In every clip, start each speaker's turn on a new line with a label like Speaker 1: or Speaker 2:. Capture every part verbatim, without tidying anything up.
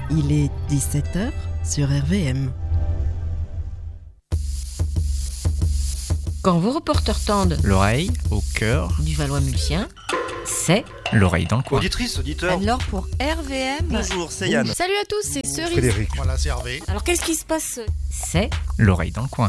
Speaker 1: Il est dix-sept heures sur R V M.
Speaker 2: Quand vos reporters tendent
Speaker 3: l'oreille au cœur
Speaker 2: du Valois-Mulsien, c'est
Speaker 3: l'oreille dans le coin.
Speaker 4: Auditrice, auditeur.
Speaker 5: Alors pour R V M.
Speaker 4: Bonjour, c'est Yann.
Speaker 5: Salut à tous, c'est Cerise.
Speaker 4: Frédéric.
Speaker 6: Voilà, c'est Hervé.
Speaker 5: Alors qu'est-ce qui se passe?
Speaker 2: c'est
Speaker 3: l'oreille dans le coin.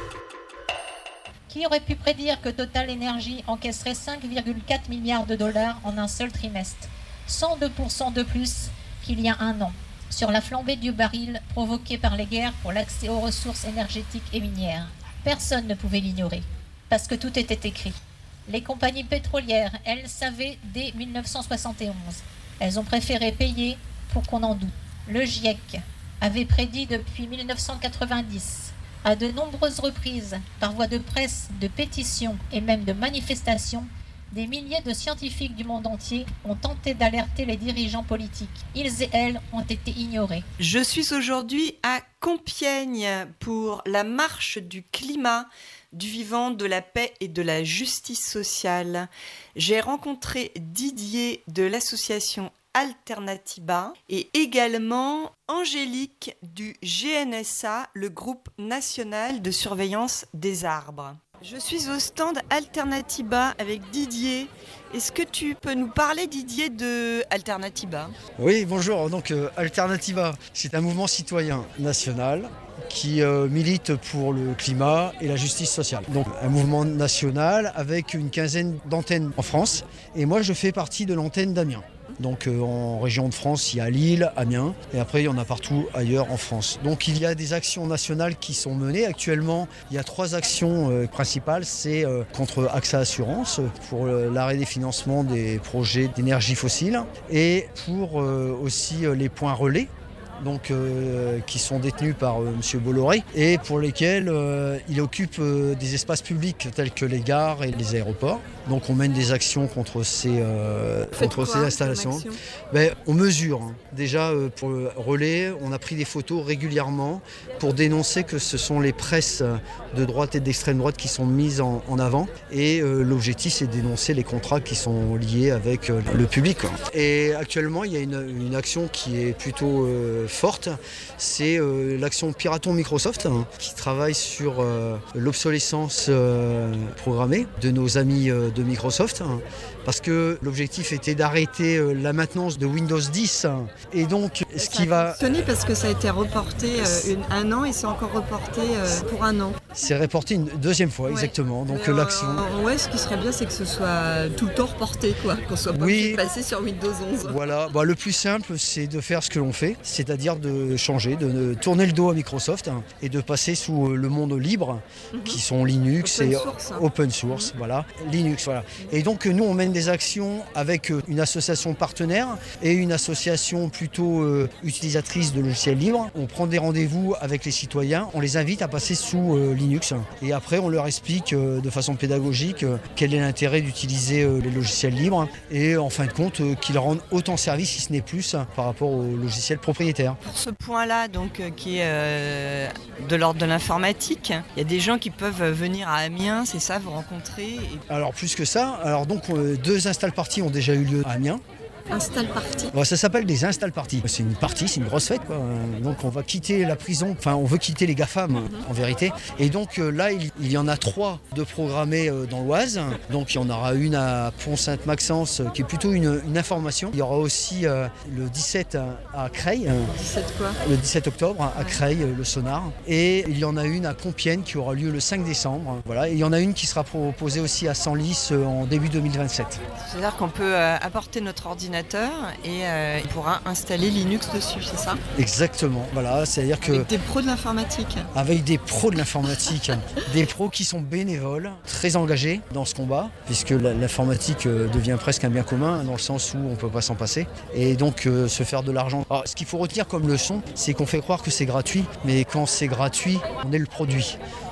Speaker 7: Qui aurait pu prédire que Total Energy encaisserait cinq virgule quatre milliards de dollars en un seul trimestre, cent deux pour cent de plus qu'il y a un an, sur la flambée du baril provoquée par les guerres pour l'accès aux ressources énergétiques et minières. Personne ne pouvait l'ignorer, parce que tout était écrit. Les compagnies pétrolières, elles savaient dès mille neuf cent soixante et onze. Elles ont préféré payer pour qu'on en doute. Le GIEC avait prédit depuis mille neuf cent quatre-vingt-dix, à de nombreuses reprises, par voie de presse, de pétitions et même de manifestations, des milliers de scientifiques du monde entier ont tenté d'alerter les dirigeants politiques. Ils et elles ont été ignorés.
Speaker 8: Je suis aujourd'hui à Compiègne pour la marche du climat, du vivant, de la paix et de la justice sociale. J'ai rencontré Didier de l'association Alternatiba et également Angélique du G N S A, le groupe national de surveillance des arbres. Je suis au stand Alternatiba avec Didier. Est-ce que tu peux nous parler, Didier, de Alternatiba ?
Speaker 9: Oui, bonjour. Donc euh, Alternatiba, c'est un mouvement citoyen national qui euh, milite pour le climat et la justice sociale. Donc un mouvement national avec une quinzaine d'antennes en France. Et moi, je fais partie de l'antenne d'Amiens. Donc euh, en région de France, il y a Lille, Amiens, et après il y en a partout ailleurs en France. Donc il y a des actions nationales qui sont menées. Actuellement, il y a trois actions euh, principales. C'est euh, contre AXA Assurance, pour euh, l'arrêt des financements des projets d'énergie fossile, et pour euh, aussi euh, les points relais. Donc, euh, qui sont détenus par euh, M. Bolloré et pour lesquels euh, il occupe euh, des espaces publics tels que les gares et les aéroports. Donc on mène des actions contre ces, euh, contre ces installations. Ben, on mesure. Hein. Déjà euh, pour le relais, on a pris des photos régulièrement pour dénoncer que ce sont les presses de droite et d'extrême droite qui sont mises en, en avant. Et euh, l'objectif, c'est de dénoncer les contrats qui sont liés avec euh, le public. Quoi. Et actuellement, il y a une, une action qui est plutôt euh, forte. C'est euh, l'action Piraton Microsoft hein, qui travaille sur euh, l'obsolescence euh, programmée de nos amis euh, de Microsoft. Hein, parce que l'objectif était d'arrêter euh, la maintenance de Windows dix. Hein, et donc, ce qui va...
Speaker 5: fonctionné parce que ça a été reporté euh, une, un an et c'est encore reporté euh, pour un an.
Speaker 9: C'est reporté une deuxième fois, ouais. Exactement. Donc
Speaker 5: euh,
Speaker 9: l'action...
Speaker 5: Ouais, ce qui serait bien, c'est que ce soit tout le temps reporté, quoi. Qu'on soit pas
Speaker 9: oui.
Speaker 5: passé sur Windows onze.
Speaker 9: Voilà. Bah, le plus simple, c'est de faire ce que l'on fait, c'est-à-dire de changer, de tourner le dos à Microsoft hein, et de passer sous le monde libre, mm-hmm. qui sont Linux
Speaker 5: open
Speaker 9: et
Speaker 5: source.
Speaker 9: open source. Mm-hmm. Voilà. Linux, voilà. Et donc, nous, on mène des actions avec une association partenaire et une association plutôt euh, utilisatrice de logiciels libres. On prend des rendez-vous avec les citoyens, on les invite à passer sous euh, Linux et après on leur explique euh, de façon pédagogique euh, quel est l'intérêt d'utiliser euh, les logiciels libres et en fin de compte euh, qu'ils rendent autant service si ce n'est plus hein, par rapport aux logiciels propriétaires.
Speaker 8: Pour ce point-là, donc, euh, qui est euh, de l'ordre de l'informatique, il y a des gens qui peuvent venir à Amiens, c'est ça, vous rencontrer et...
Speaker 9: Alors plus que ça, alors donc euh, deux install parties ont déjà eu lieu à Amiens.
Speaker 5: Install party.
Speaker 9: Bon, ça s'appelle des install parties. C'est une partie, c'est une grosse fête quoi. Donc on va quitter la prison, enfin on veut quitter les GAFAM mm-hmm. en vérité. Et donc euh, là il, il y en a trois de programmés euh, dans l'Oise. Donc il y en aura une à Pont-Sainte-Maxence euh, qui est plutôt une, une information. Il y aura aussi euh, le dix-sept à, à Creil.
Speaker 5: dix-sept quoi ?
Speaker 9: Le dix-sept octobre à ouais. Creil, euh, le sonar. Et il y en a une à Compiègne qui aura lieu le cinq décembre. Voilà. Et il y en a une qui sera proposée aussi à Senlis euh, en début deux mille vingt-sept.
Speaker 8: C'est-à-dire qu'on peut euh, apporter notre ordinateur et euh, il pourra installer Linux dessus, c'est ça ?
Speaker 9: Exactement, voilà, c'est-à-dire que...
Speaker 5: Avec des pros de l'informatique.
Speaker 9: Avec des pros de l'informatique, des pros qui sont bénévoles, très engagés dans ce combat, puisque l'informatique devient presque un bien commun, dans le sens où on ne peut pas s'en passer, et donc euh, se faire de l'argent. Alors, ce qu'il faut retenir comme leçon, c'est qu'on fait croire que c'est gratuit, mais quand c'est gratuit, on est le produit.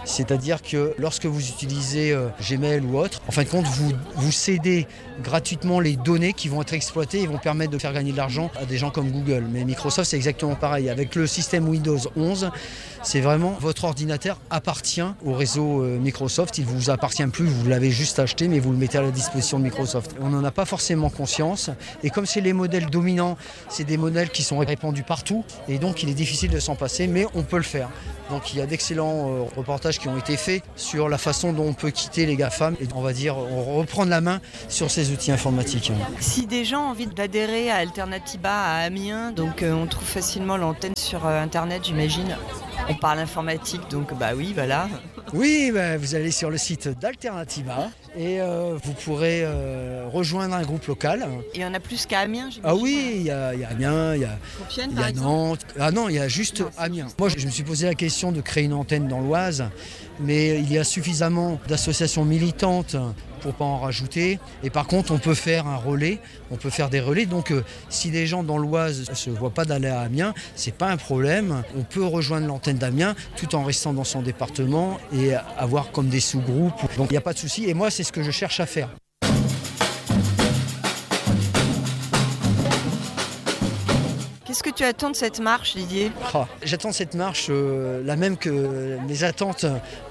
Speaker 9: C'est-à-dire que lorsque vous utilisez euh, Gmail ou autre, en fin de compte, vous, vous cédez gratuitement les données qui vont être exploitées et vont permettre de faire gagner de l'argent à des gens comme Google. Mais Microsoft, c'est exactement pareil. Avec le système Windows onze, c'est vraiment votre ordinateur appartient au réseau euh, Microsoft. Il ne vous appartient plus, vous l'avez juste acheté, mais vous le mettez à la disposition de Microsoft. On n'en a pas forcément conscience. Et comme c'est les modèles dominants, c'est des modèles qui sont répandus partout. Et donc, il est difficile de s'en passer, mais on peut le faire. Donc, il y a d'excellents euh, reportages qui ont été faits sur la façon dont on peut quitter les GAFAM et on va dire on reprendre la main sur ces outils informatiques.
Speaker 8: Si des gens ont envie d'adhérer à Alternativa à Amiens, donc euh, on trouve facilement l'antenne sur euh, Internet, j'imagine. On parle informatique, donc bah oui, voilà.
Speaker 9: Oui, bah, vous allez sur le site d'Alternativa et euh, vous pourrez euh, rejoindre un groupe local.
Speaker 8: Et il y en a plus qu'à Amiens, j'imagine.
Speaker 9: Ah oui, il y, y a Amiens, il y a,
Speaker 8: Compiègne,
Speaker 9: y a Nantes. Ah non, il y a juste Amiens. Moi, je me suis posé la question de créer une antenne dans l'Oise, mais il y a suffisamment d'associations militantes pour pas en rajouter. Et par contre, on peut faire un relais, on peut faire des relais. Donc, euh, si des gens dans l'Oise ne se voient pas d'aller à Amiens, c'est pas un problème. On peut rejoindre l'antenne d'Amiens tout en restant dans son département et avoir comme des sous-groupes. Donc, il n'y a pas de souci. Et moi, c'est ce que je cherche à faire.
Speaker 8: Qu'est-ce que tu attends de cette marche, Didier ?
Speaker 9: Ah, j'attends cette marche euh, la même que mes attentes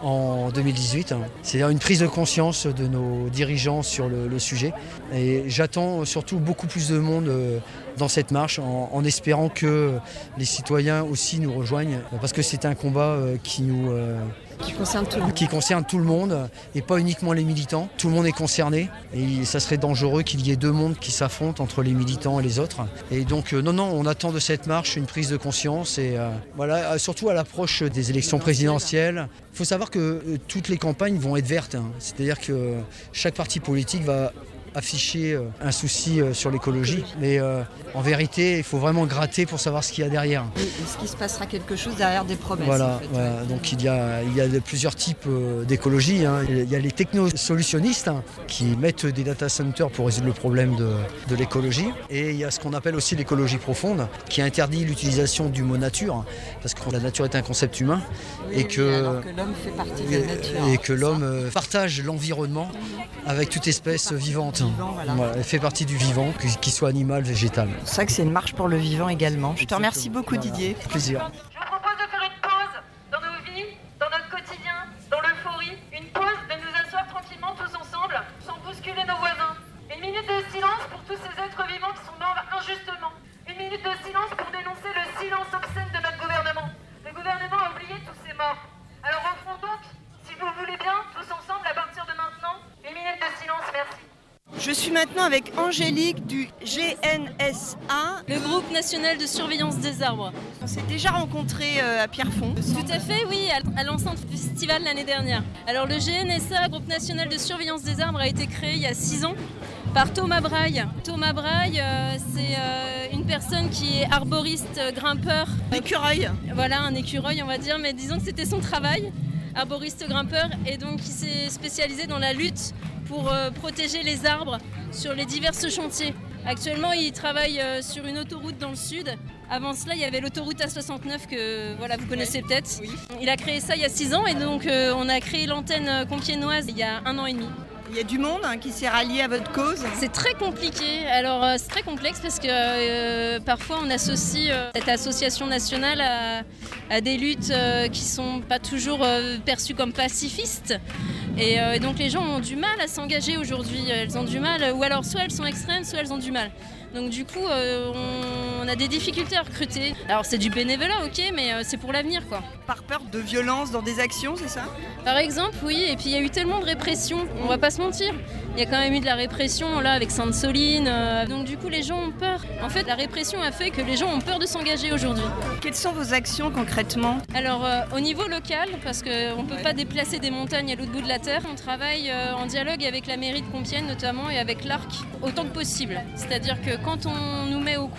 Speaker 9: en deux mille dix-huit. Hein. C'est-à-dire une prise de conscience de nos dirigeants sur le, le sujet. Et j'attends surtout beaucoup plus de monde euh, dans cette marche en, en espérant que les citoyens aussi nous rejoignent. Parce que c'est un combat euh, qui nous... Euh,
Speaker 5: Qui concerne tout le monde.
Speaker 9: Qui concerne tout le monde et pas uniquement les militants. Tout le monde est concerné et ça serait dangereux qu'il y ait deux mondes qui s'affrontent entre les militants et les autres. Et donc euh, non, non, on attend de cette marche une prise de conscience et euh, voilà, surtout à l'approche des élections présidentielles. Il faut savoir que euh, toutes les campagnes vont être vertes. Hein. C'est-à-dire que euh, chaque parti politique va afficher euh, un souci euh, sur l'écologie. Mais euh, en vérité, il faut vraiment gratter pour savoir ce qu'il y a derrière.
Speaker 5: Et est-ce qu'il se passera quelque chose derrière des promesses ?
Speaker 9: Voilà,
Speaker 5: en fait,
Speaker 9: voilà.
Speaker 5: ouais.
Speaker 9: Donc il y a, il y a de plusieurs types euh, d'écologie. Hein. Il y a les technosolutionnistes hein, qui mettent des data centers pour résoudre le problème de, de l'écologie. Et il y a ce qu'on appelle aussi l'écologie profonde, qui interdit l'utilisation du mot nature, parce que la nature est un concept humain.
Speaker 5: Oui,
Speaker 9: et,
Speaker 5: oui,
Speaker 9: que,
Speaker 5: alors que l'homme fait partie de la nature.
Speaker 9: et que l'homme euh, partage l'environnement avec toute espèce vivante.
Speaker 5: Vivant, voilà.
Speaker 9: Voilà, elle fait partie du vivant, qu'il soit animal, végétal.
Speaker 8: C'est ça que c'est une marche pour le vivant également. Je te remercie beaucoup,
Speaker 9: Voilà.
Speaker 8: Didier.
Speaker 9: Plaisir.
Speaker 4: Je vous propose de faire une pause dans nos vies, dans notre quotidien, dans l'euphorie. Une pause de nous asseoir tranquillement tous ensemble, sans bousculer nos voisins. Une minute de silence pour tous ces êtres vivants qui sont morts injustement. Une minute de silence pour dénoncer le silence obscène de notre gouvernement. Le gouvernement a oublié tous ces morts. Alors offrons donc, si vous voulez bien, tous ensemble, à partir de maintenant, une minute de silence, merci.
Speaker 8: Je suis maintenant avec Angélique du G N S A.
Speaker 6: Le groupe national de surveillance des arbres.
Speaker 8: On s'est déjà rencontrés euh, à Pierrefonds.
Speaker 6: Tout à fait, oui, à l'enceinte festival l'année dernière. Alors le G N S A, groupe national de surveillance des arbres, a été créé il y a six ans par Thomas Braille. Thomas Braille, euh, c'est euh, une personne qui est arboriste, euh, grimpeur.
Speaker 8: Écureuil.
Speaker 6: Voilà, un écureuil on va dire, mais disons que c'était son travail, arboriste grimpeur, et donc il s'est spécialisé dans la lutte pour euh, protéger les arbres sur les divers chantiers. Actuellement, il travaille euh, sur une autoroute dans le sud. Avant cela, il y avait l'autoroute A soixante-neuf que voilà, vous connaissez peut-être.
Speaker 8: Oui.
Speaker 6: Il a créé ça il y a six ans et donc euh, on a créé l'antenne compiègnoise il y a un an et demi.
Speaker 8: Il y a du monde hein, qui s'est rallié à votre cause.
Speaker 6: C'est très compliqué, alors euh, c'est très complexe parce que euh, parfois on associe euh, cette association nationale à, à des luttes euh, qui sont pas toujours euh, perçues comme pacifistes. Et euh, donc les gens ont du mal à s'engager aujourd'hui, elles ont du mal, ou alors soit elles sont extrêmes, soit elles ont du mal. Donc du coup, euh, on, on a des difficultés à recruter. Alors c'est du bénévolat, ok, mais euh, c'est pour l'avenir, quoi.
Speaker 8: Par peur de violence dans des actions, c'est ça ?
Speaker 6: Par exemple, oui, et puis il y a eu tellement de répression, on va pas se mentir. Il y a quand même eu de la répression là avec Sainte-Soline, euh, donc du coup les gens ont peur. En fait, la répression a fait que les gens ont peur de s'engager aujourd'hui.
Speaker 8: Quelles sont vos actions concrètement ?
Speaker 6: Alors euh, au niveau local, parce qu'on ne peut pas déplacer des montagnes à l'autre bout de la terre, on travaille euh, en dialogue avec la mairie de Compiègne notamment et avec l'A R C autant que possible. C'est-à-dire que quand on nous met au courant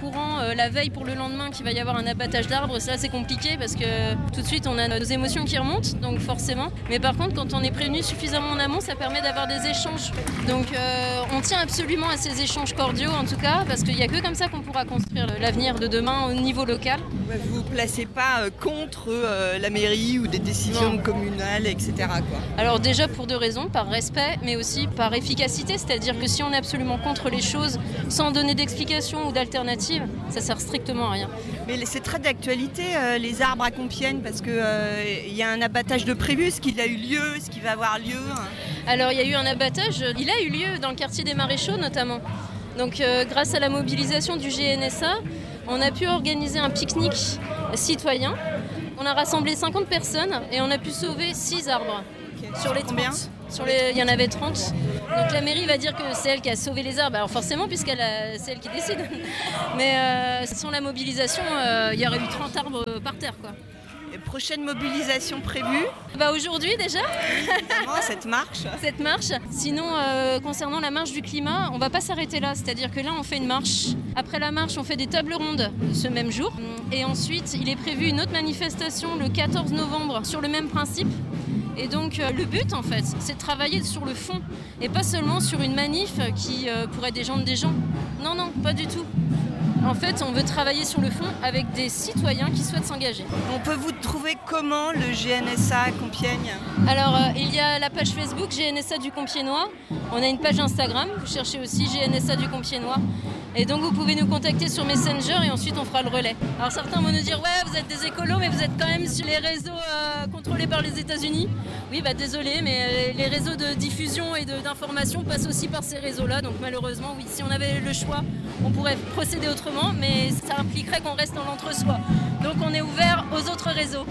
Speaker 6: euh, la veille pour le lendemain qu'il va y avoir un abattage d'arbres, ça c'est compliqué parce que tout de suite on a nos émotions qui remontent, donc forcément. Mais par contre, quand on est prévenu suffisamment en amont, ça permet d'avoir des échanges. Donc euh, on tient absolument à ces échanges cordiaux en tout cas, parce qu'il n'y a que comme ça qu'on pourra construire l'avenir de demain au niveau local.
Speaker 8: Ouais, vous ne vous placez pas euh, contre euh, la mairie ou des décisions
Speaker 6: non.
Speaker 8: communales, et cetera quoi.
Speaker 6: Alors déjà pour deux raisons, par respect, mais aussi par efficacité, c'est-à-dire que si on est absolument contre les choses sans donner d'explication ou d'alternative, ça sert strictement à rien.
Speaker 8: Mais c'est très d'actualité euh, les arbres à Compiègne parce qu'il euh, y a un abattage de prévu, est-ce qu'il a eu lieu, est-ce qu'il va avoir lieu hein?
Speaker 6: Alors il y a eu un abattage, il a eu lieu dans le quartier des Maréchaux notamment. Donc euh, grâce à la mobilisation du G N S A, on a pu organiser un pique-nique citoyen. On a rassemblé cinquante personnes et on a pu sauver six arbres. Okay. Sur les
Speaker 8: Combien ?
Speaker 6: Sur les, il y en avait trente. Donc la mairie va dire que c'est elle qui a sauvé les arbres. Alors forcément, puisqu'elle a, c'est elle qui décide. Mais euh, sans la mobilisation, euh, il y aurait eu trente arbres par terre, quoi.
Speaker 8: Et prochaine mobilisation prévue ?
Speaker 6: Bah aujourd'hui déjà.
Speaker 8: Évidemment, cette marche.
Speaker 6: Cette marche. Sinon, euh, concernant la marche du climat, on va pas s'arrêter là. C'est-à-dire que là, on fait une marche. Après la marche, on fait des tables rondes ce même jour. Et ensuite, il est prévu une autre manifestation le quatorze novembre sur le même principe. Et donc euh, le but en fait, c'est de travailler sur le fond et pas seulement sur une manif qui euh, pourrait déjoindre des gens. Non, non, pas du tout. En fait, on veut travailler sur le fond avec des citoyens qui souhaitent s'engager.
Speaker 8: On peut vous trouver comment le G N S A à Compiègne ?
Speaker 6: Alors, euh, il y a la page Facebook G N S A du Compiègnois. On a une page Instagram, vous cherchez aussi G N S A du Compiègnois. Et donc, vous pouvez nous contacter sur Messenger et ensuite, on fera le relais. Alors, certains vont nous dire « Ouais, vous êtes des écolos, mais vous êtes quand même sur les réseaux euh, contrôlés par les États-Unis. » Oui, bah désolé, mais euh, les réseaux de diffusion et de, d'information passent aussi par ces réseaux-là. Donc, malheureusement, oui, si on avait le choix, on pourrait procéder autrement, mais ça impliquerait qu'on reste dans l'entre-soi. Donc, on est ouvert aux autres réseaux.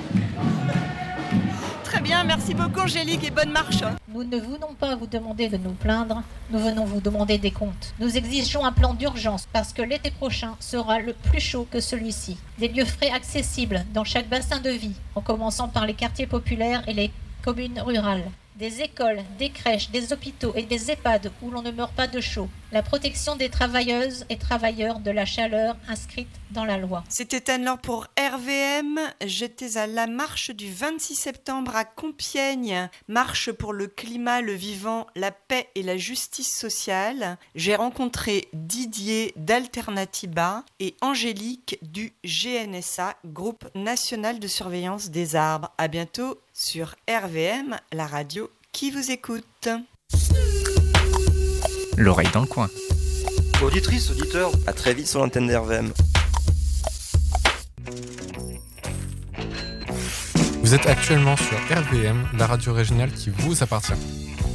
Speaker 8: Très bien, merci beaucoup Angélique et bonne marche.
Speaker 7: Nous ne venons pas vous demander de nous plaindre, nous venons vous demander des comptes. Nous exigeons un plan d'urgence parce que l'été prochain sera le plus chaud que celui-ci. Des lieux frais accessibles dans chaque bassin de vie, en commençant par les quartiers populaires et les communes rurales. Des écoles, des crèches, des hôpitaux et des EHPAD où l'on ne meurt pas de chaud. La protection des travailleuses et travailleurs de la chaleur inscrite dans la loi.
Speaker 8: C'était Anne-Laure pour R V M. J'étais à la marche du vingt-six septembre à Compiègne. Marche pour le climat, le vivant, la paix et la justice sociale. J'ai rencontré Didier d'Alternativa et Angélique du G N S A, Groupe National de Surveillance des Arbres. À bientôt sur R V M, la radio qui vous écoute.
Speaker 3: L'oreille dans le coin.
Speaker 10: Auditrice, auditeur, à très vite sur l'antenne de R V M.
Speaker 11: Vous êtes actuellement sur R V M, la radio régionale qui vous appartient.